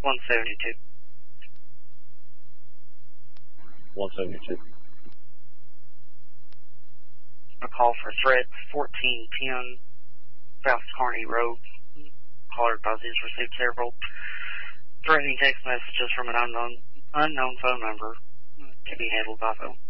172. 172. A call for threat 1410 South Kearney Road. Caller advises received several threatening text messages from an unknown phone number to be handled by phone.